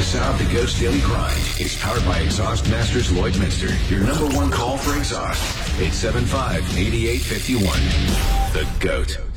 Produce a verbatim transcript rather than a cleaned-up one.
This hour of the Goat's Daily Grind is powered by Exhaust Masters Lloydminster, your number one call for exhaust. eight seven five, eight eight five one. The Goat.